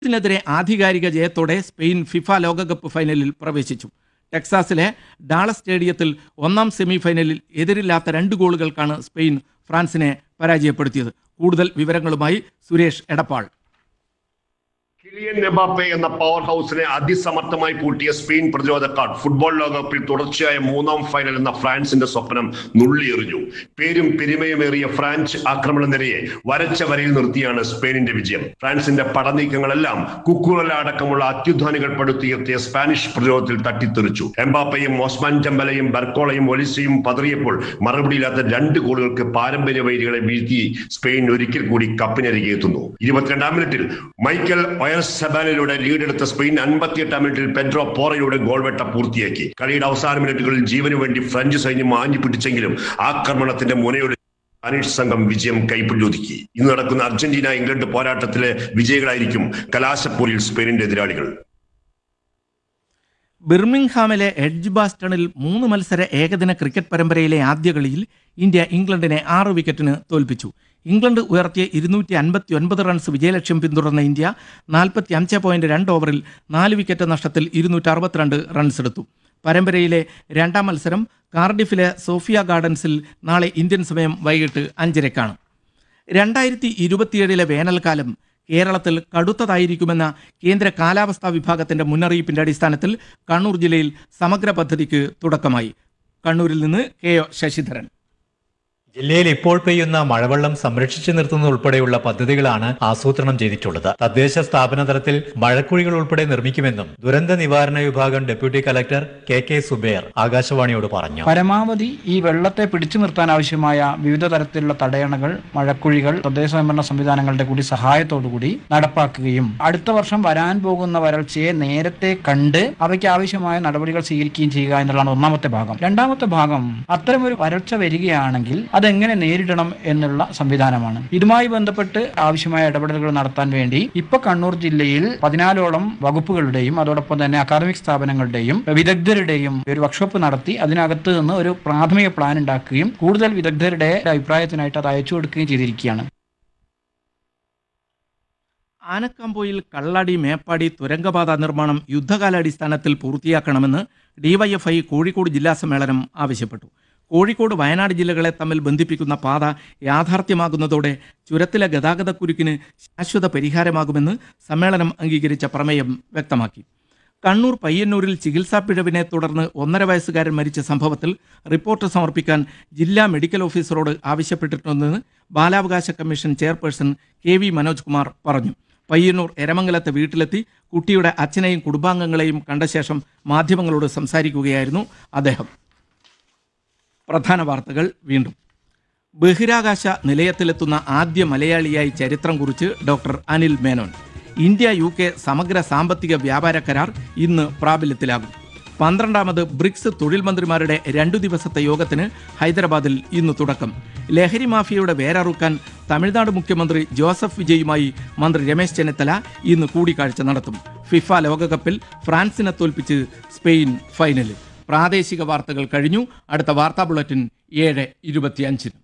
നെതിരെ ആധികാരിക ജയത്തോടെ സ്പെയിൻ ഫിഫ ലോകകപ്പ് ഫൈനലിൽ പ്രവേശിച്ചു. ടെക്സാസിലെ ഡാളസ് സ്റ്റേഡിയത്തിൽ ഒന്നാം സെമി ഫൈനലിൽ എതിരില്ലാത്ത 2 ഗോളുകൾക്കാണ് സ്പെയിൻ ഫ്രാൻസിനെ പരാജയപ്പെടുത്തിയത്. കൂടുതൽ വിവരങ്ങളുമായി സുരേഷ് എടപ്പാൾ. കിലിയൻ എംബാപ്പെ എന്ന പവർ ഹൗസിനെ അതിസമർത്ഥമായി പൂട്ടിയ സ്പെയിൻ പ്രതിരോധക്കാർ ഫുട്ബോൾ ലോകകപ്പിൽ തുടർച്ചയായ 3ാം ഫൈനൽ എന്ന ഫ്രാൻസിന്റെ സ്വപ്നം നുള്ളിയെറിഞ്ഞു. പേരും പെരുമയുമേറിയ ഫ്രാൻസ് ആക്രമണ നിരയെ വരച്ച വരയിൽ നിർത്തിയാണ് സ്പെയിനിന്റെ വിജയം. ഫ്രാൻസിന്റെ പടനീക്കങ്ങളെല്ലാം കുക്കുറല അടക്കമുള്ള അത്യുധാനികൾ പടുത്തുയർത്തിയ സ്പാനിഷ് പ്രതിരോധത്തിൽ തട്ടിത്തെറിച്ചു. എംബാപ്പയും ഓസ്മാൻ ഡെംബലയും ബർക്കോളയും ഒലിസയും പതറിയപ്പോൾ മറുപടിയില്ലാത്ത 2 ഗോളുകൾക്ക് പാരമ്പര്യ വൈരികളെ വീഴ്ത്തി സ്പെയിൻ ഒരിക്കൽ കൂടി കപ്പിനരികെ എത്തുന്നു. 22ാം മിനിറ്റിൽ മൈക്കൽ സബാനിലൂടെ ലീഡെടുത്ത സ്പെയിൻ 58ാം മിനിറ്റിൽ പെഡ്രോ പോറയുടെ ഗോൾവെട്ട പൂർത്തിയാക്കി. കളിയുടെ അവസാന മിനിറ്റുകളിൽ ജീവനു വേണ്ടി ഫ്രഞ്ച് സൈന്യം ആഞ്ഞു പിടിച്ചെങ്കിലും ആക്രമണത്തിന്റെ മുനയുടെ സ്പാനിഷ് സംഘം വിജയം കൈപ്പിടിയൊതുക്കി. ഇന്ന് നടക്കുന്ന അർജന്റീന ഇംഗ്ലണ്ട് പോരാട്ടത്തിലെ വിജയികളായിരിക്കും കലാശപ്പോരിൽ സ്പെയിനിന്റെ എതിരാളികൾ. ബിർമിംഗ്ഹാമിലെ എഡ്ജ് ബാസ്റ്റണിൽ 3 മത്സര ഏകദിന ക്രിക്കറ്റ് പരമ്പരയിലെ ആദ്യ കളിയിൽ ഇന്ത്യ ഇംഗ്ലണ്ടിനെ 6 വിക്കറ്റിന് തോൽപ്പിച്ചു. ഇംഗ്ലണ്ട് ഉയർത്തിയ 259 റൺസ് വിജയലക്ഷ്യം പിന്തുടർന്ന ഇന്ത്യ 45.2 ഓവറിൽ 4 വിക്കറ്റ് നഷ്ടത്തിൽ 262 റൺസ് എടുത്തു. പരമ്പരയിലെ 2ാം മത്സരം കാർഡിഫിലെ സോഫിയ ഗാർഡൻസിൽ നാളെ ഇന്ത്യൻ സമയം വൈകിട്ട് 5:30-നാണ്. 2027 വേനൽക്കാലം കേരളത്തിൽ കടുത്തതായിരിക്കുമെന്ന കേന്ദ്ര കാലാവസ്ഥാ വിഭാഗത്തിന്റെ മുന്നറിയിപ്പിന്റെ അടിസ്ഥാനത്തിൽ കണ്ണൂർ ജില്ലയിൽ സമഗ്ര പദ്ധതിക്ക് തുടക്കമായി. കണ്ണൂരിൽ നിന്ന് KO ശശിധരൻ. ജില്ലയിൽ ഇപ്പോൾ പെയ്യുന്ന മഴവെള്ളം സംരക്ഷിച്ചു നിർത്തുന്നതുൾപ്പെടെയുള്ള പദ്ധതികളാണ് ആസൂത്രണം ചെയ്തിട്ടുള്ളത്. തദ്ദേശ സ്ഥാപന തലത്തിൽ മഴക്കുഴികൾ ഉൾപ്പെടെ നിർമ്മിക്കുമെന്നും ദുരന്ത നിവാരണ വിഭാഗം ഡെപ്യൂട്ടി കലക്ടർ KK സുബേർ ആകാശവാണിയോട് പറഞ്ഞു. പരമാവധി ഈ വെള്ളത്തെ പിടിച്ചു നിർത്താൻ ആവശ്യമായ വിവിധ തരത്തിലുള്ള തടയണകൾ, മഴക്കുഴികൾ തദ്ദേശ സ്വയംഭരണ സംവിധാനങ്ങളുടെ കൂടി സഹായത്തോടുകൂടി നടപ്പാക്കുകയും അടുത്ത വർഷം വരാൻ പോകുന്ന വരൾച്ചയെ നേരത്തെ കണ്ട് അവയ്ക്ക് ആവശ്യമായ നടപടികൾ സ്വീകരിക്കുകയും ചെയ്യുക എന്നുള്ളതാണ് ഒന്നാമത്തെ ഭാഗം. രണ്ടാമത്തെ ഭാഗം അത്തരമൊരു വരൾച്ച വരികയാണെങ്കിൽ അതെങ്ങനെ നേരിടണം എന്നുള്ള സംവിധാനമാണ്. ഇതുമായി ബന്ധപ്പെട്ട് ആവശ്യമായ ഇടപെടലുകൾ നടത്താൻ വേണ്ടി ഇപ്പൊ കണ്ണൂർ ജില്ലയിൽ 14ഓളം വകുപ്പുകളുടെയും അതോടൊപ്പം തന്നെ അക്കാദമിക് സ്ഥാപനങ്ങളുടെയും വിദഗ്ധരുടെയും ഒരു വർക്ക്ഷോപ്പ് നടത്തി അതിനകത്ത് നിന്ന് ഒരു പ്രാഥമിക പ്ലാൻ ഉണ്ടാക്കുകയും കൂടുതൽ വിദഗ്ധരുടെ അഭിപ്രായത്തിനായിട്ട് അത് അയച്ചു കൊടുക്കുകയും ചെയ്തിരിക്കുകയാണ്. ആനക്കാമ്പോയിൽ കള്ളാടി മേപ്പാടി തുരങ്കപാത നിർമ്മാണം യുദ്ധകാലാടിസ്ഥാനത്തിൽ പൂർത്തിയാക്കണമെന്ന് DYFI കോഴിക്കോട് ജില്ലാ സമ്മേളനം ആവശ്യപ്പെട്ടു. കോഴിക്കോട് വയനാട് ജില്ലകളെ തമ്മിൽ ബന്ധിപ്പിക്കുന്ന പാത യാഥാർത്ഥ്യമാകുന്നതോടെ ചുരത്തിലെ ഗതാഗതക്കുരുക്കിന് ശാശ്വത പരിഹാരമാകുമെന്ന് സമ്മേളനം അംഗീകരിച്ച പ്രമേയം വ്യക്തമാക്കി. കണ്ണൂർ പയ്യന്നൂരിൽ ചികിത്സാ പിഴവിനെ തുടർന്ന് 1.5 വയസ്സുകാരൻ മരിച്ച സംഭവത്തിൽ റിപ്പോർട്ട് സമർപ്പിക്കാൻ ജില്ലാ മെഡിക്കൽ ഓഫീസറോട് ആവശ്യപ്പെട്ടിട്ടുണ്ടെന്ന് ബാലാവകാശ commission chairperson KV Manoj Kumar പറഞ്ഞു. പയ്യന്നൂർ എരമംഗലത്തെ വീട്ടിലെത്തി കുട്ടിയുടെ അച്ഛനെയും കുടുംബാംഗങ്ങളെയും കണ്ട ശേഷം മാധ്യമങ്ങളോട് സംസാരിക്കുകയായിരുന്നു അദ്ദേഹം. പ്രധാന വാർത്തകൾ വീണ്ടും. ബഹിരാകാശ നിലയത്തിലെത്തുന്ന ആദ്യ മലയാളിയായി ചരിത്രം കുറിച്ച് doctor Anil Menon. India UK സമഗ്ര സാമ്പത്തിക വ്യാപാര കരാർ ഇന്ന് പ്രാബല്യത്തിലാകും. 12ാമത് ബ്രിക്സ് തൊഴിൽ മന്ത്രിമാരുടെ 2 ദിവസത്തെ യോഗത്തിന് ഹൈദരാബാദിൽ ഇന്ന് തുടക്കം. ലഹരി മാഫിയയുടെ വേരറുക്കാൻ തമിഴ്നാട് മുഖ്യമന്ത്രി ജോസഫ് വിജയുമായി മന്ത്രി രമേശ് ചെന്നിത്തല ഇന്ന് കൂടിക്കാഴ്ച നടത്തും. ഫിഫ ലോകകപ്പിൽ ഫ്രാൻസിനെ തോൽപ്പിച്ച് സ്പെയിൻ ഫൈനലിൽ. പ്രാദേശിക വാർത്തകൾ കഴിഞ്ഞു. അടുത്ത വാർത്താ ബുള്ളറ്റിൻ 7:25.